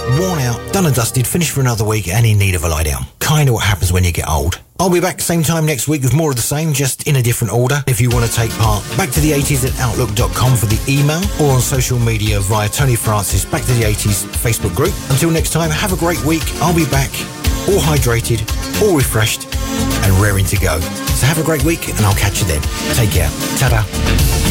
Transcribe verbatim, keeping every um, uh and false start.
worn out, done and dusted, finished for another week and in need of a lie down. Kind of what happens when you get old. I'll be back same time next week with more of the same, just in a different order. If you want to take part, back to the eighties at outlook dot com for the email, or on social media via Tony Francis Back to the eighties Facebook group. Until next time, have a great week. I'll be back, all hydrated, all refreshed, and raring to go. So have a great week, and I'll catch you then. Take care. Ta-da.